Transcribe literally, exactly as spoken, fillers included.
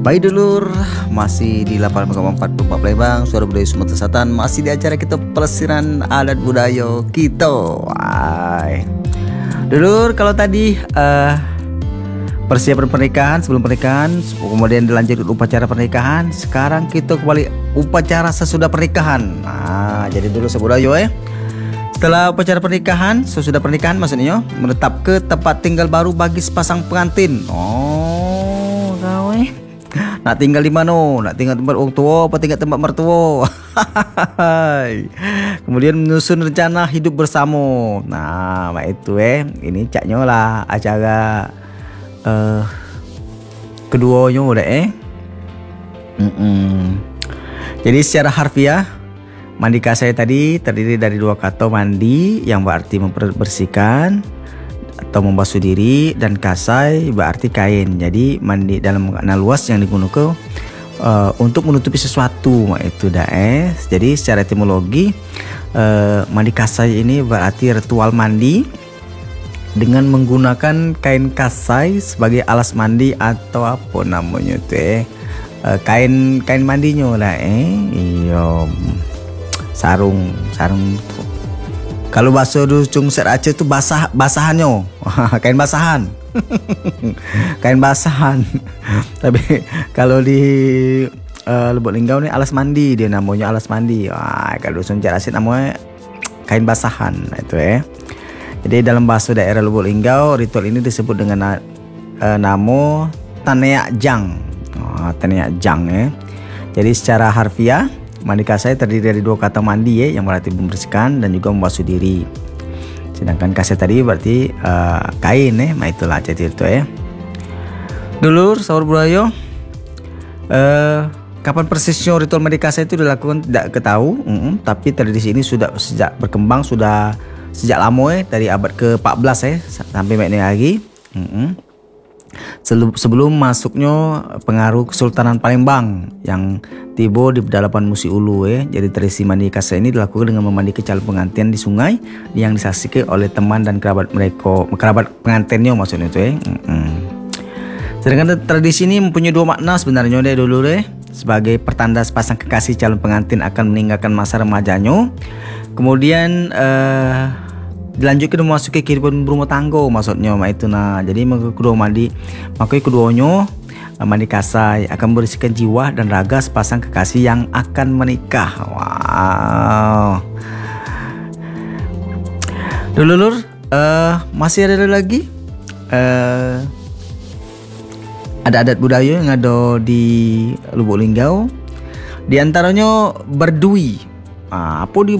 Baik dulur, masih di delapan koma empat Dupa Palembang, Suara Budaya Sumatera Selatan. Masih di acara kita pelesiran adat budaya kita. Ay. Dulur, kalau tadi uh, persiapan pernikahan, sebelum pernikahan, kemudian dilanjut upacara pernikahan. Sekarang kita kembali upacara sesudah pernikahan. Nah, jadi dulu sebudaya ya. Setelah upacara pernikahan, sesudah pernikahan maksudnya menetap ke tempat tinggal baru bagi sepasang pengantin. Oh, kau eh. Nak tinggal di mana? Nak tinggal tempat orang tua apa tinggal tempat mertua? Kemudian menyusun rencana hidup bersama. Nah, mak itu eh, ini caknya lah acara uh, keduanya udah eh. Mm-mm. Jadi secara harfiah, mandi kasai tadi terdiri dari dua kata mandi yang berarti membersihkan atau membasuh diri, dan kasai berarti kain. Jadi mandi dalam makna luas yang digunakan uh, untuk menutupi sesuatu, itu dah eh. Jadi secara etimologi uh, mandi kasai ini berarti ritual mandi dengan menggunakan kain kasai sebagai alas mandi atau apa namanya itu eh. Uh, kain kain mandinya lah eh. Iya. Sarung sarung tuh. Kalau bahasa Dusun Set Aceh itu basah basahannya, kain basahan, kain basahan. Tapi kalau di uh, Lubuk Linggau nih alas mandi, dia namanya alas mandi. Wah, kalau Dusun Set Aceh namanya kain basahan, itu ya. Jadi dalam bahasa daerah Lubuk Linggau, ritual ini disebut dengan uh, nama Taneak Jang, oh, Taneak Jang ya. Jadi secara harfiah, mandi kasai terdiri dari dua kata mandi ya, yang berarti membersihkan dan juga membasuh diri. Sedangkan kasai tadi berarti uh, kain ya, nah itulah jadi itu ya. Dulur, sahur budaya, uh, kapan persisnya ritual mandi kasai itu dilakukan tidak ketahui, mm -mm, tapi tradisi ini sudah sejak berkembang sudah sejak lama ya, dari abad ke empat belas ya sampai ini lagi. Mm -mm. Sebelum masuknya pengaruh Kesultanan Palembang yang tiba di pedalaman Musi Ulu ya. Jadi tradisi mandi kasai ini dilakukan dengan memandikan calon pengantin di sungai yang disaksikan oleh teman dan kerabat mereka, kerabat pengantinnya maksudnya itu ya. Mm-hmm. Sedangkan tradisi ini mempunyai dua makna sebenarnya deh dulu deh. Sebagai pertanda sepasang kekasih calon pengantin akan meninggalkan masa remajanya, kemudian uh, dilanjutkan memasuki kehidupan berumah tangga maksudnya mak itu nah. Jadi kedua mandi makanya keduanya mandi kasai akan membersihkan jiwa dan raga sepasang kekasih yang akan menikah. Wow. Dulur, uh, masih ada lagi uh, ada adat budaya yang ada di Lubuk Linggau. Di antaranya berdui. Uh, apa di